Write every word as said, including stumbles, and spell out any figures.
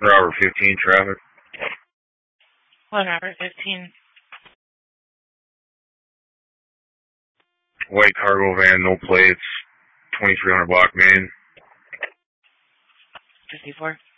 Robert fifteen traffic. One Robert fifteen. White cargo van, no plates, twenty-three hundred block main. fifty-four.